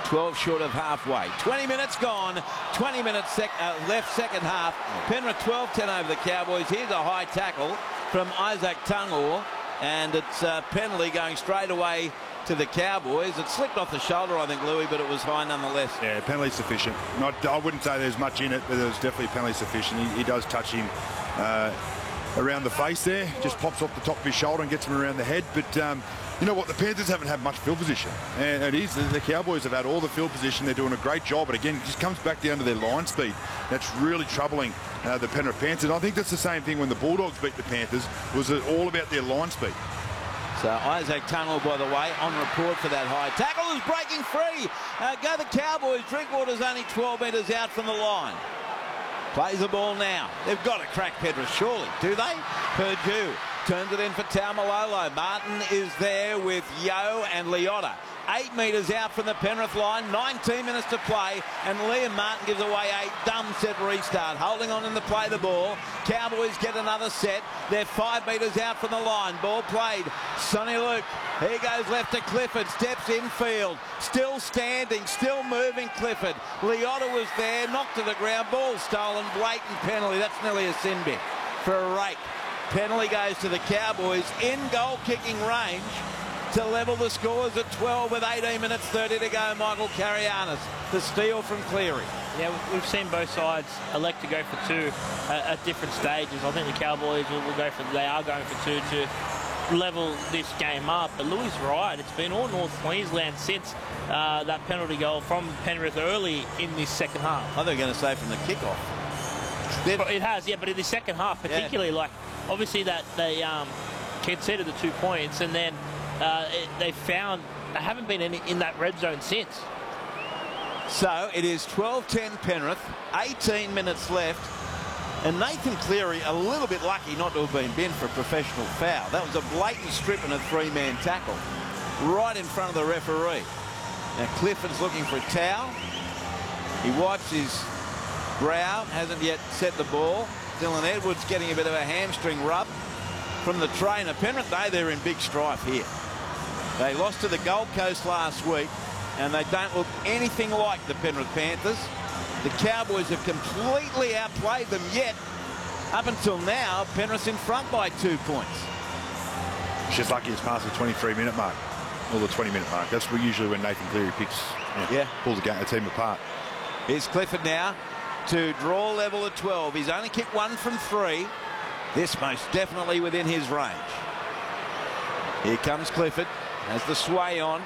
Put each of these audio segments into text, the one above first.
12 short of halfway. 20 minutes gone. 20 minutes left, second half. Penrith 12-10 over the Cowboys. Here's a high tackle from Isaac Tungor, and it's a penalty going straight away to the Cowboys. It slipped off the shoulder, I think, Louis, but it was high nonetheless. Yeah, penalty sufficient. I wouldn't say there's much in it, but there's definitely penalty sufficient. He does touch him around the face there, just pops off the top of his shoulder and gets him around the head. But you know what, the Panthers haven't had much field position, and the Cowboys have had all the field position. They're doing a great job, but again, it just comes back down to their line speed. That's really troubling the Penrith Panthers. I think that's the same thing when the Bulldogs beat the Panthers. Was it all about their line speed? So Isaac Tunnell, by the way, on report for that high tackle, is breaking free. Go the Cowboys. Drinkwater's only 12 metres out from the line. Plays the ball now. They've got to crack Penrith, surely. Do they? Purdue turns it in for Taumalolo. Martin is there with Yeo and Leota. 8 metres out from the Penrith line. 19 minutes to play, and Liam Martin gives away a dumb set restart. Holding on in the play the ball. Cowboys get another set. They're 5 metres out from the line. Ball played. Sonny Luke. Here goes left to Clifford. Steps infield. Still standing. Still moving Clifford. Leota was there. Knocked to the ground. Ball stolen. Blatant penalty. That's nearly a sin bin for a rake. Penalty goes to the Cowboys in goal kicking range to level the scores at 12 with 18 minutes 30 to go. Michael Karayanis, the steal from Cleary. Yeah, we've seen both sides elect to go for two at different stages. I think the Cowboys they are going for two to level this game up. But Louis is right. It's been all North Queensland since that penalty goal from Penrith early in this second half. I thought they were going to say from the kickoff. It has, yeah, but in the second half particularly, like obviously that they conceded the 2 points, and then they haven't been in that red zone since. So it is 12-10 Penrith, 18 minutes left, and Nathan Cleary a little bit lucky not to have been binned for a professional foul. That was a blatant strip and a three-man tackle right in front of the referee. Now Clifford's looking for a towel. He wipes his brow, hasn't yet set the ball. Dylan Edwards getting a bit of a hamstring rub from the trainer. Penrith, they're in big strife here. They lost to the Gold Coast last week, and they don't look anything like the Penrith Panthers. The Cowboys have completely outplayed them, yet up until now, Penrith's in front by 2 points. It's just lucky it's past the 23-minute mark, or the 20-minute mark. That's usually when Nathan Cleary pulls the team apart. Here's Clifford now to draw level at 12. He's only kicked 1 from 3. This most definitely within his range. Here comes Clifford, has the sway on.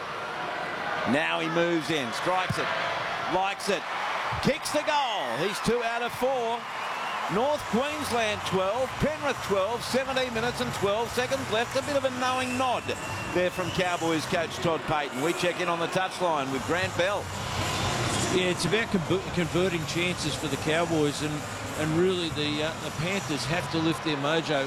Now he moves in, strikes it, likes it, kicks the goal. He's 2 out of 4. North Queensland 12, Penrith 12, 17 minutes and 12 seconds left. A bit of a knowing nod there from Cowboys coach Todd Payten. We check in on the touchline with Grant Bell. Yeah, it's about converting chances for the Cowboys, and really the Panthers have to lift their mojo.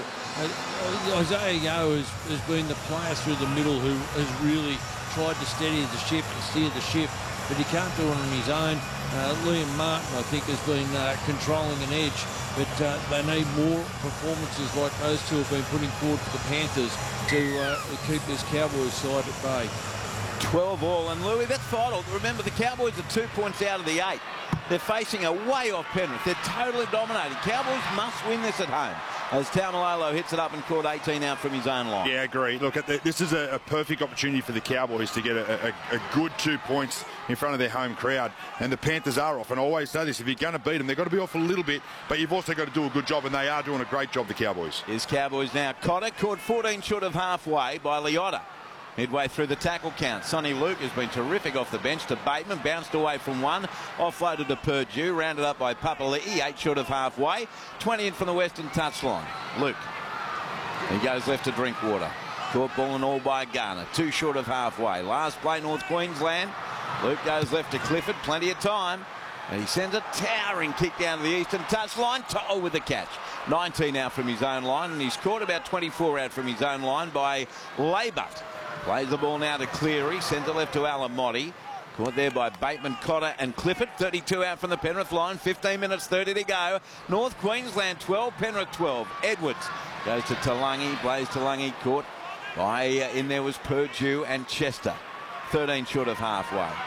Isaiah Yeo has been the player through the middle who has really tried to steady the ship and steer the ship, but he can't do it on his own. Liam Martin, I think, has been controlling an edge, but they need more performances like those two have been putting forward for the Panthers to keep this Cowboys side at bay. 12 all, and Louis, that's vital. Remember, the Cowboys are 2 points out of the 8. They're facing a way off Penrith. They're totally dominating. Cowboys must win this at home, as Taumalolo hits it up and caught 18 out from his own line. Yeah, I agree. Look, this is a perfect opportunity for the Cowboys to get a good 2 points in front of their home crowd. And the Panthers are off. And I always say this, if you're going to beat them, they've got to be off a little bit, but you've also got to do a good job, and they are doing a great job, the Cowboys. Here's Cowboys now. Cotter caught 14 short of halfway by Leota. Midway through the tackle count, Sonny Luke has been terrific off the bench to Bateman, bounced away from one, offloaded to Purdue, rounded up by Papali'i, 8 short of halfway, 20 in from the western touchline. Luke, he goes left to Drinkwater, caught ball and all by Garner, 2 short of halfway. Last play, North Queensland. Luke goes left to Clifford, plenty of time. And he sends a towering kick down to the eastern touchline. To'o with the catch. 19 out from his own line, and he's caught about 24 out from his own line by Laybutt. Plays the ball now to Cleary, sends it left to Alamotti. Caught there by Bateman, Cotter and Clifford. 32 out from the Penrith line, 15 minutes 30 to go. North Queensland 12, Penrith 12. Edwards goes to Talangi, plays Talangi, caught by, in there was Purdue and Chester. 13 short of halfway.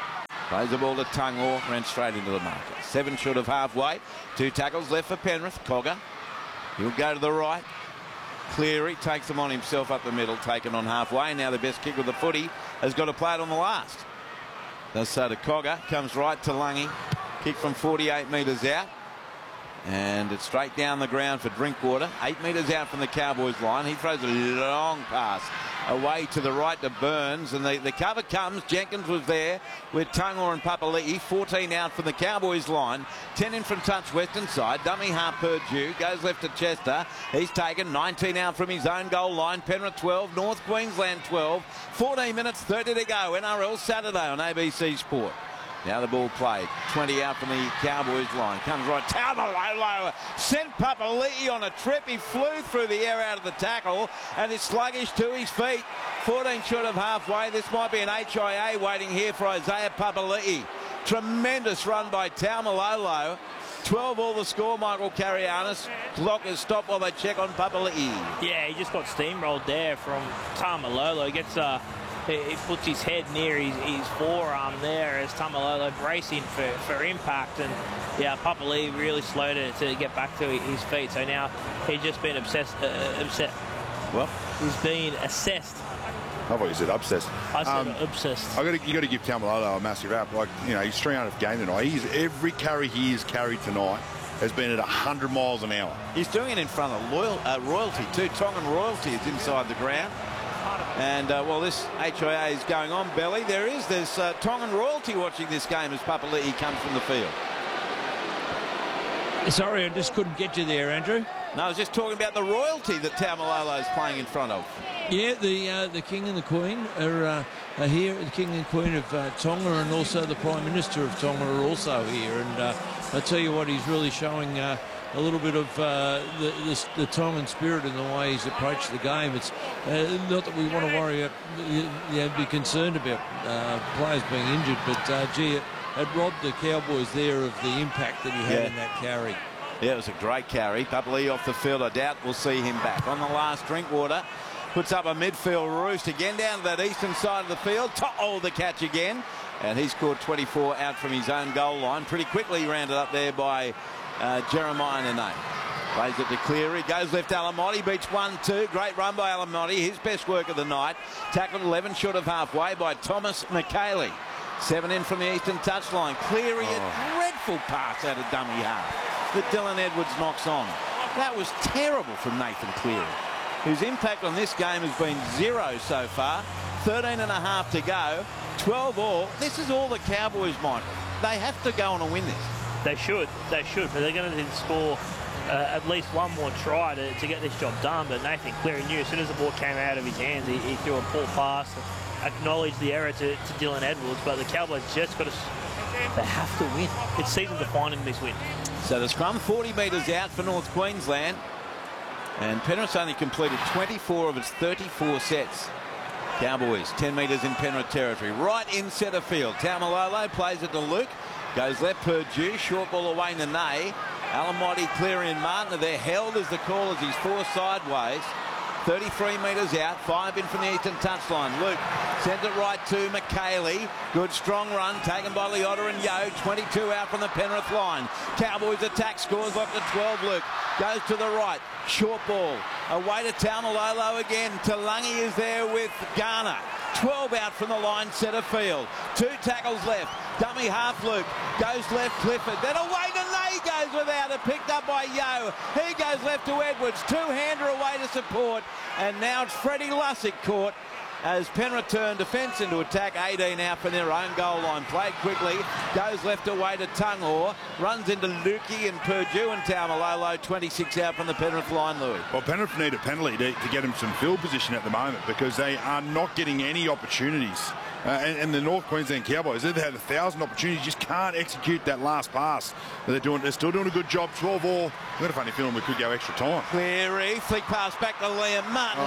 Plays the ball to Tungor, ran straight into the marker. 7 short of halfway. 2 tackles left for Penrith. Cogger. He'll go to the right. Cleary takes them on himself up the middle, taken on halfway. Now the best kick with the footy has got to play it on the last. Does so to Cogger. Comes right to Lungy. Kick from 48 metres out. And it's straight down the ground for Drinkwater. 8 metres out from the Cowboys line. He throws a long pass away to the right to Burns. And the cover comes. Jenkins was there with Tungor and Papali'i. 14 out from the Cowboys line. 10 in from touch western side. Dummy half Purdue. Goes left to Chester. He's taken 19 out from his own goal line. Penrith 12. North Queensland 12. 14 minutes 30 to go. NRL Saturday on ABC Sport. Now the ball played. 20 out from the Cowboys line. Comes right. Taumalolo sent Papali'i on a trip. He flew through the air out of the tackle and is sluggish to his feet. 14 short of halfway. This might be an HIA waiting here for Isaiah Papali'i. Tremendous run by Taumalolo. 12 all the score, Michael Carianis. Clock is stopped while they check on Papali'i. Yeah, he just got steamrolled there from Taumalolo. He gets he puts his head near his forearm there as Taumalolo bracing for impact, and yeah, Papali'i really slowed it to get back to his feet. So now he's just been upset. Well, he's been assessed. I thought you said obsessed. I said obsessed. You got to give Taumalolo a massive rap. Like, you know, he's 300th game tonight. Every carry he has carried tonight has been at 100 miles an hour. He's doing it in front of Royalty too. Tongan Royalty is inside the ground. And while this HIA is going on, Belly, there's Tongan Royalty watching this game as Papali'i comes from the field. Sorry, I just couldn't get you there, Andrew. No, I was just talking about the royalty that Taumalolo is playing in front of. Yeah, the King and the Queen are here. The King and Queen of Tonga, and also the Prime Minister of Tonga are also here. And I tell you what, he's really showing a little bit of the Tongan spirit in the way he's approached the game. It's not that we want to worry about, be concerned about players being injured, but gee, it robbed the Cowboys there of the impact that he had in that carry. Yeah, it was a great carry. Papali'i off the field. I doubt we'll see him back. On the last, Drinkwater puts up a midfield roost again down to that eastern side of the field. The catch again. And he scored 24 out from his own goal line. Pretty quickly rounded up there by Jeremiah Nene. Plays it to Cleary. Goes left Alamotti. Beats 1-2. Great run by Alamotti. His best work of the night. Tackled 11 short of halfway by Thomas McKaylee. 7 in from the eastern touchline. Cleary, a dreadful pass out of dummy half that Dylan Edwards knocks on. That was terrible from Nathan Cleary, whose impact on this game has been 0 so far. 13 and a half to go. 12 all. This is all the Cowboys, Michael. They have to go on and win this. They should, but they're going to score at least one more try to get this job done. But Nathan Cleary knew as soon as the ball came out of his hands, he threw a poor pass, acknowledged the error to Dylan Edwards. But the Cowboys just got to, they have to win. It's season defining, this win. So the scrum 40 metres out for North Queensland, and Penrith's only completed 24 of its 34 sets. Cowboys 10 metres in Penrith territory, right in centre field. Taumalolo plays it to Luke, goes left Purdue, short ball away Nene. Alamotti, Cleary and Martin are there, held as the call as he's forced sideways. 33 metres out, 5 in from the eastern touchline. Luke sends it right to McKaylee. Good strong run taken by Leota and Yeo. 22 out from the Penrith line. Cowboys attack, scores up to 12. Luke goes to the right. Short ball away to Taumalolo again. Talangi is there with Garner. 12 out from the line, centre field. 2 tackles left. Dummy half Luke. Goes left Clifford. Then away to Ney, goes without it. Picked up by Yeo. He goes left to Edwards. Two-hander away to support. And now it's Freddie Lussick caught as Penrith turn defence into attack. 18 out from their own goal line. Played quickly. Goes left away to Tungor. Runs into Lukey and Purdue and Taumalolo. 26 out from the Penrith line, Louis. Well, Penrith need a penalty to get him some field position at the moment because they are not getting any opportunities. And the North Queensland Cowboys, they've had 1,000 opportunities, just can't execute that last pass. They're still doing a good job. 12 all. I've got a funny feeling we could go extra time. Cleary, flick pass back to Liam Martin.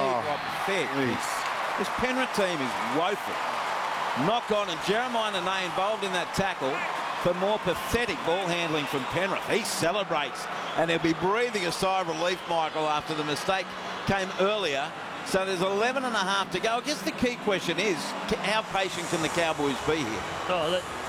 This Penrith team is woeful. Knock on, and Jeremiah Nene involved in that tackle for more pathetic ball handling from Penrith. He celebrates, and he'll be breathing a sigh of relief, Michael, after the mistake came earlier. So there's 11 and a half to go. I guess the key question is, how patient can the Cowboys be here? Oh,